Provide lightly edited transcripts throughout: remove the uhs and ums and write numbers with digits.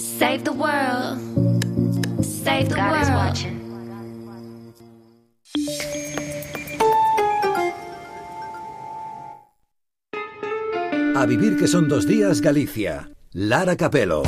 Save the world. Save the world. God is watching. A vivir que son 2 días, Galicia. Lara Capelo.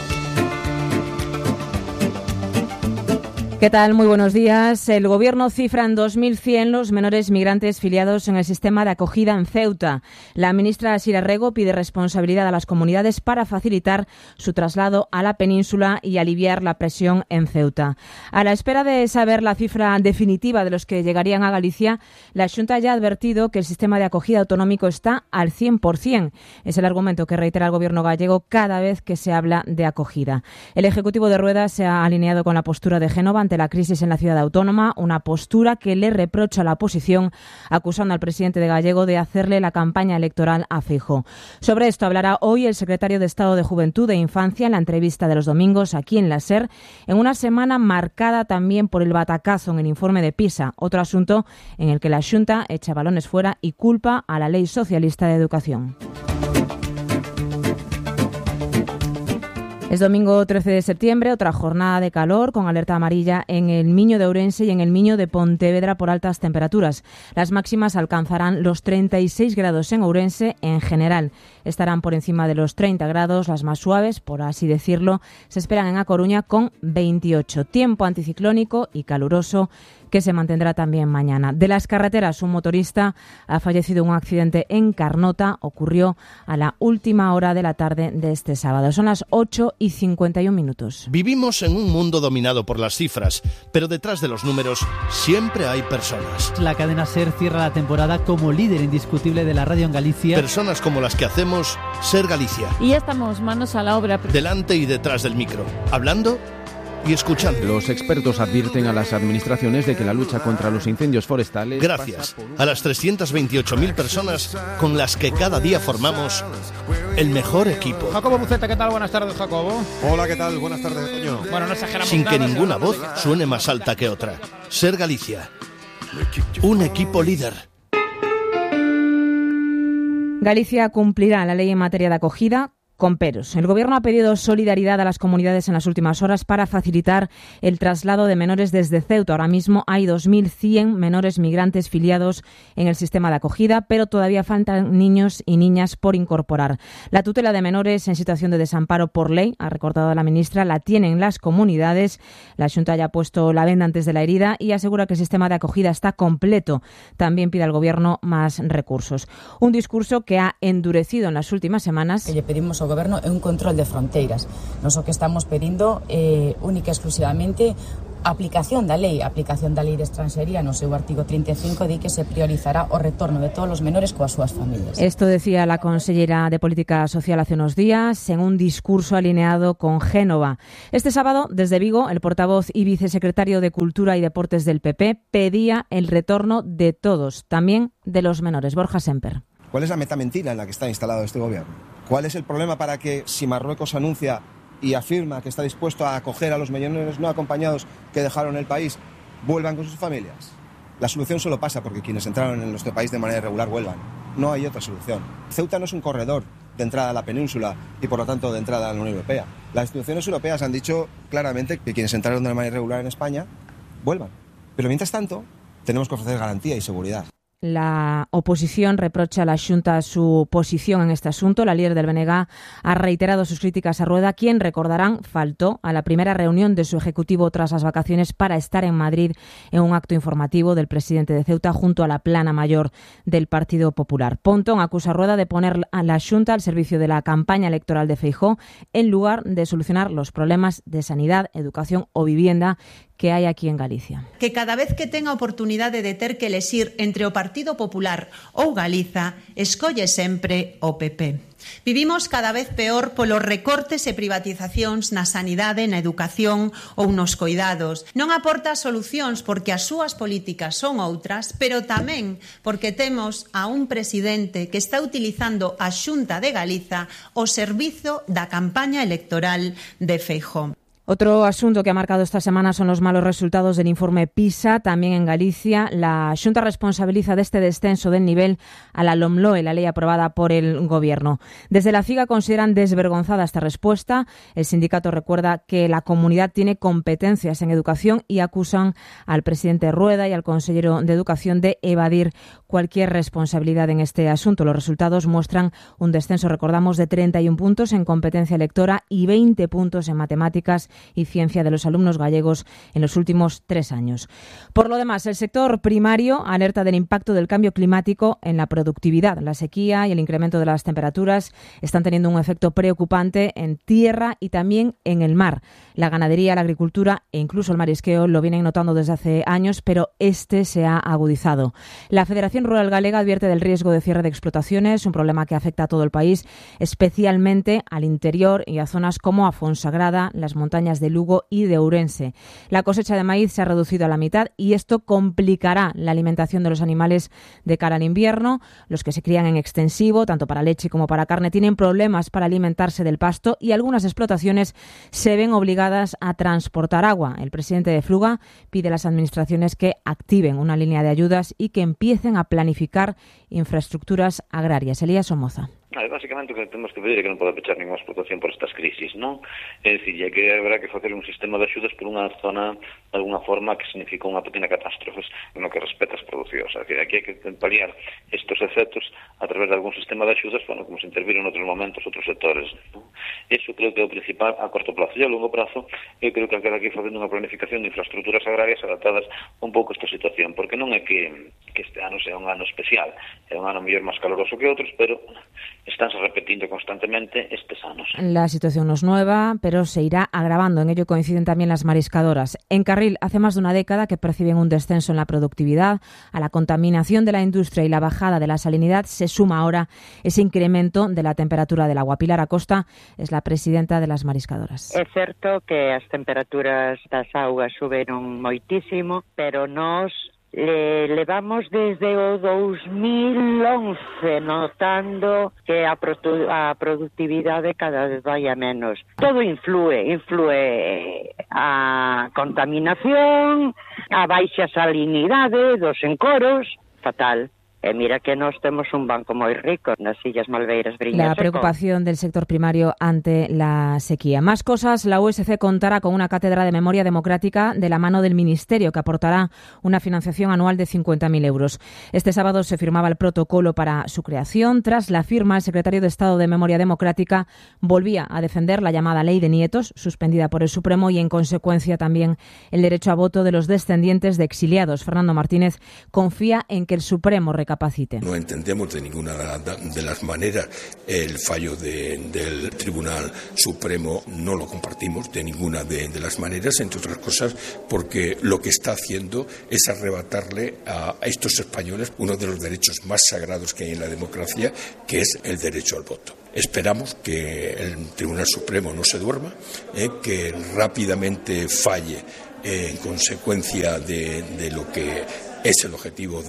¿Qué tal? Muy buenos días. El Gobierno cifra en 2100 los menores migrantes filiados en el sistema de acogida en Ceuta. La ministra Sira Rego pide responsabilidad a las comunidades para facilitar su traslado a la península y aliviar la presión en Ceuta. A la espera de saber la cifra definitiva de los que llegarían a Galicia, la Xunta ya ha advertido que el sistema de acogida autonómico está al 100%. Es el argumento que reitera el Gobierno gallego cada vez que se habla de acogida. El Ejecutivo de Rueda se ha alineado con la postura de Génova ante la crisis en la ciudad autónoma, una postura que le reprocha a la oposición, acusando al presidente de Gallego de hacerle la campaña electoral a Feijóo. Sobre esto hablará hoy el secretario de Estado de Juventud e Infancia en la entrevista de los domingos aquí en la SER, en una semana marcada también por el batacazo en el informe de PISA, otro asunto en el que la Xunta echa balones fuera y culpa a la Ley Socialista de Educación. Es domingo 13 de septiembre, otra jornada de calor con alerta amarilla en el Miño de Ourense y en el Miño de Pontevedra por altas temperaturas. Las máximas alcanzarán los 36 grados en Ourense en general. Estarán por encima de los 30 grados, las más suaves, por así decirlo, se esperan en A Coruña con 28. Tiempo anticiclónico y caluroso que se mantendrá también mañana. De las carreteras, un motorista ha fallecido en un accidente en Carnota. Ocurrió a la última hora de la tarde de este sábado. Son las 8:51. Vivimos en un mundo dominado por las cifras, pero detrás de los números siempre hay personas. La cadena SER cierra la temporada como líder indiscutible de la radio en Galicia. Personas como las que hacemos SER Galicia. Y ya estamos manos a la obra. Delante y detrás del micro, hablando y escuchando. Los expertos advierten a las administraciones de que la lucha contra los incendios forestales... Gracias a las 328.000 personas con las que cada día formamos el mejor equipo. Jacobo Buceta, ¿qué tal? Buenas tardes, Jacobo. Hola, ¿qué tal? Buenas tardes, Toño. Bueno, no exageramos Sin nada, que ninguna voz suene más alta que otra. SER Galicia. Un equipo líder. Galicia cumplirá la ley en materia de acogida con peros. El Gobierno ha pedido solidaridad a las comunidades en las últimas horas para facilitar el traslado de menores desde Ceuta. Ahora mismo hay 2.100 menores migrantes filiados en el sistema de acogida, pero todavía faltan niños y niñas por incorporar. La tutela de menores en situación de desamparo por ley, ha recordado la ministra, la tienen las comunidades. La Xunta ya ha puesto la venda antes de la herida y asegura que el sistema de acogida está completo. También pide al Gobierno más recursos. Un discurso que ha endurecido en las últimas semanas. Que lle pedimos ao Goberno é un control de fronteiras. Nos o que estamos pedindo única e exclusivamente aplicación da lei de estranxería no seu artigo 35 di que se priorizará o retorno de todos os menores coas súas familias. Esto decía la consellera de Política Social hace unos días en un discurso alineado con Génova. Este sábado, desde Vigo, el portavoz y vicesecretario de Cultura y Deportes del PP pedía el retorno de todos, también de los menores. Borja Semper. ¿Cuál es la metamentira en la que está instalado este gobierno? ¿Cuál es el problema para que, si Marruecos anuncia y afirma que está dispuesto a acoger a los menores no acompañados que dejaron el país, vuelvan con sus familias? La solución solo pasa porque quienes entraron en nuestro país de manera irregular vuelvan. No hay otra solución. Ceuta no es un corredor de entrada a la península y, por lo tanto, de entrada a la Unión Europea. Las instituciones europeas han dicho claramente que quienes entraron de manera irregular en España vuelvan. Pero, mientras tanto, tenemos que ofrecer garantía y seguridad. La oposición reprocha a la Xunta su posición en este asunto. La líder del BNG ha reiterado sus críticas a Rueda, quien, recordarán, faltó a la primera reunión de su ejecutivo tras las vacaciones para estar en Madrid en un acto informativo del presidente de Ceuta junto a la plana mayor del Partido Popular. Pontón acusa a Rueda de poner a la Xunta al servicio de la campaña electoral de Feijóo en lugar de solucionar los problemas de sanidad, educación o vivienda que hai aquí en Galicia. Que cada vez que tenga oportunidade de ter que elexir entre o Partido Popular ou Galiza, escolle sempre o PP. Vivimos cada vez peor polos recortes e privatizacións na sanidade, na educación ou nos coidados. Non aporta solucións porque as súas políticas son outras, pero tamén porque temos a un presidente que está utilizando a Xunta de Galiza ao servizo da campaña electoral de Feijóo. Otro asunto que ha marcado esta semana son los malos resultados del informe PISA. También en Galicia, la Xunta responsabiliza de este descenso del nivel a la LOMLOE, la ley aprobada por el Gobierno. Desde la CIGA consideran desvergonzada esta respuesta. El sindicato recuerda que la comunidad tiene competencias en educación y acusan al presidente Rueda y al consejero de Educación de evadir cualquier responsabilidad en este asunto. Los resultados muestran un descenso, recordamos, de 31 puntos en competencia lectora y 20 puntos en matemáticas y ciencia de los alumnos gallegos en los últimos 3 años. Por lo demás, el sector primario alerta del impacto del cambio climático en la productividad. La sequía y el incremento de las temperaturas están teniendo un efecto preocupante en tierra y también en el mar. La ganadería, la agricultura e incluso el marisqueo lo vienen notando desde hace años, pero este se ha agudizado. La Federación Rural Galega advierte del riesgo de cierre de explotaciones, un problema que afecta a todo el país, especialmente al interior y a zonas como a Fonsagrada, las montañas de Lugo y de Ourense. La cosecha de maíz se ha reducido a la mitad y esto complicará la alimentación de los animales de cara al invierno. Los que se crían en extensivo, tanto para leche como para carne, tienen problemas para alimentarse del pasto y algunas explotaciones se ven obligadas a transportar agua. El presidente de Fluga pide a las administraciones que activen una línea de ayudas y que empiecen a planificar infraestructuras agrarias. Elías Somoza. Básicamente o que temos que pedir é que non pode pechar ninguna explotación por estas crisis, non? É dicir, é que haberá que facer un sistema de axudas por unha zona de alguna forma que significa unha pequena catástrofe no que respecta as producións. Aquí hai que paliar estes efectos a través de algún sistema de axudas, bueno, como se interviron en outros momentos outros sectores, non? Eso creo que é o principal a corto plazo. E a longo prazo, eu creo que queda aquí facendo unha planificación de infraestructuras agrarias adaptadas un pouco a esta situación, porque non é que este ano sea un ano especial, é un ano mellor máis caloroso que outros, pero estánse repetindo constantemente estes anos. La situación no es nueva, pero se irá agravando. En ello coinciden también las mariscadoras. En Carril, hace más de una década que perciben un descenso en la productividad. A la contaminación de la industria y la bajada de la salinidad se suma ahora ese incremento de la temperatura del agua. Pilar Acosta es la presidenta de las mariscadoras. É certo que as temperaturas das augas suberon moitísimo, pero nós levamos desde o 2011 notando que a productividade cada vez vai a menos. Todo influe a contaminación, a baixa salinidade dos encoros, fatal. Mira que nós temos un banco moi rico nas Illas Malveiras, Briñas. La preocupación del sector primario ante la sequía. Más cosas, la USC contará con una cátedra de memoria democrática de la mano del Ministerio que aportará una financiación anual de 50.000 euros. Este sábado se firmaba el protocolo para su creación. Tras la firma, el secretario de Estado de Memoria Democrática volvía a defender la llamada Ley de Nietos, suspendida por el Supremo, y en consecuencia también el derecho a voto de los descendientes de exiliados. Fernando Martínez confía en que el Supremo recapacite. No entendemos de ninguna de las maneras el fallo del Tribunal Supremo, no lo compartimos de ninguna de las maneras, entre otras cosas porque lo que está haciendo es arrebatarle a estos españoles uno de los derechos más sagrados que hay en la democracia, que es el derecho al voto. Esperamos que el Tribunal Supremo no se duerma, que rápidamente falle en consecuencia de lo que es el objetivo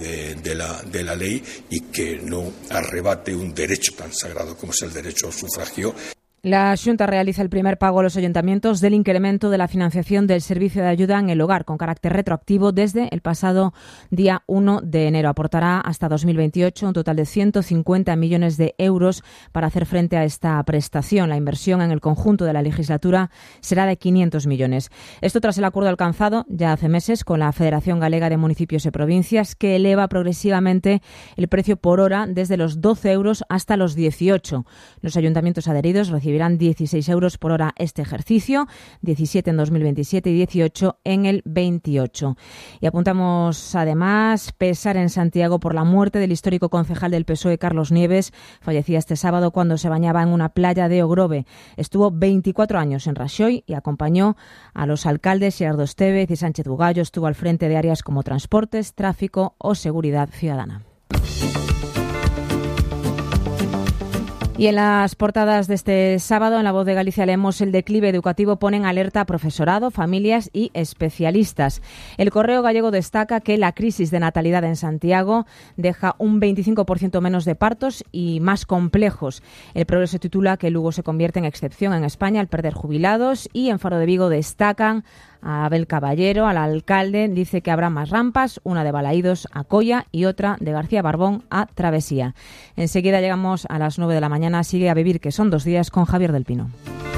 de la ley y que no arrebate un derecho tan sagrado como es el derecho al sufragio. La Xunta realiza el primer pago a los ayuntamientos del incremento de la financiación del servicio de ayuda en el hogar con carácter retroactivo desde el pasado día 1 de enero. Aportará hasta 2028 un total de 150 millones de euros para hacer frente a esta prestación. La inversión en el conjunto de la legislatura será de 500 millones. Esto tras el acuerdo alcanzado ya hace meses con la Federación Galega de Municipios y Provincias, que eleva progresivamente el precio por hora desde los 12 euros hasta los 18. Los ayuntamientos adheridos recibirán 16 euros por hora este ejercicio, 17 en 2027 y 18 en el 28. Y apuntamos además pesar en Santiago por la muerte del histórico concejal del PSOE, Carlos Nieves. Fallecía este sábado cuando se bañaba en una playa de Ogrove. Estuvo 24 años en Raxoi y acompañó a los alcaldes Gerardo Estevez y Sánchez Bugallo. Estuvo al frente de áreas como transportes, tráfico o seguridad ciudadana. Y en las portadas de este sábado, en La Voz de Galicia, leemos: el declive educativo pone en alerta a profesorado, familias y especialistas. El Correo Gallego destaca que la crisis de natalidad en Santiago deja un 25% menos de partos y más complejos. El Progreso titula que Lugo se convierte en excepción en España al perder jubilados, y en Faro de Vigo destacan a Abel Caballero, al alcalde. Dice que habrá más rampas, una de Balaídos a Colla y otra de García Barbón a Travesía. Enseguida llegamos a las 9 de la mañana. Sigue A Vivir, que son 2 días, con Javier del Pino.